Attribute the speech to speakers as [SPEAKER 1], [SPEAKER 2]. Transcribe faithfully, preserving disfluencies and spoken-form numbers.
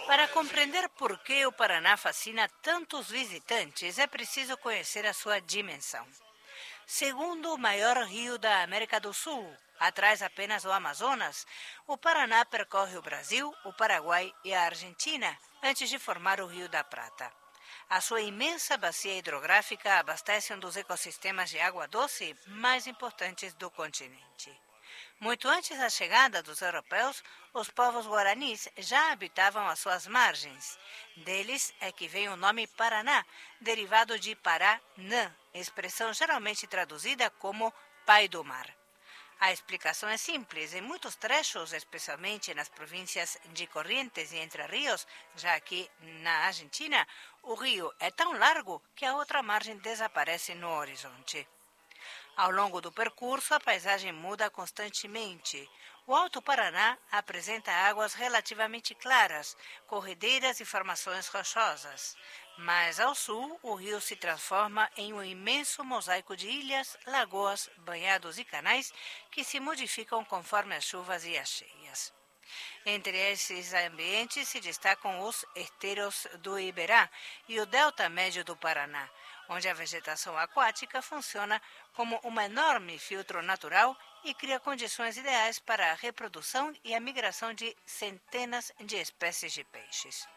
[SPEAKER 1] Para compreender por que o Paraná fascina tantos visitantes, é preciso conhecer a sua dimensão. Segundo o maior rio da América do Sul, atrás apenas do Amazonas, o Paraná percorre o Brasil, o Paraguai e a Argentina antes de formar o Rio da Prata. A sua imensa bacia hidrográfica abastece um dos ecossistemas de água doce mais importantes do continente. Muito antes da chegada dos europeus, os povos guaranis já habitavam as suas margens. Deles é que vem o nome Paraná, derivado de Paranã, expressão geralmente traduzida como pai do mar. A explicação é simples. Em muitos trechos, especialmente nas províncias de Corrientes e Entre Ríos, já que na Argentina, o rio é tão largo que a outra margem desaparece no horizonte. Ao longo do percurso, a paisagem muda constantemente. O Alto Paraná apresenta águas relativamente claras, corredeiras e formações rochosas. Mais ao sul, o rio se transforma em um imenso mosaico de ilhas, lagoas, banhados e canais que se modificam conforme as chuvas e as cheias. Entre esses ambientes se destacam os esteiros do Iberá e o delta médio do Paraná, onde a vegetação aquática funciona como um enorme filtro natural e cria condições ideais para a reprodução e a migração de centenas de espécies de peixes.